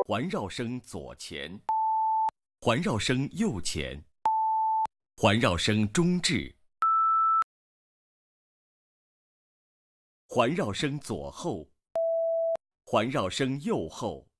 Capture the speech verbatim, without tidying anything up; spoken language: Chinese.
环绕声左前，环绕声右前，环绕声中置，环绕声左后，环绕声右后。